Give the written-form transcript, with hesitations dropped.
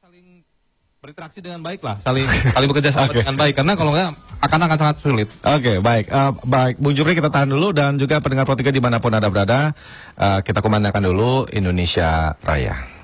saling berinteraksi dengan baik lah, saling bekerja sama dengan baik, karena kalau nggak akan sangat sulit. Oke, baik. Baik, Bung Jupri kita tahan dulu, dan juga pendengar Pro 3 dimanapun Anda berada, kita kumandangkan dulu Indonesia Raya.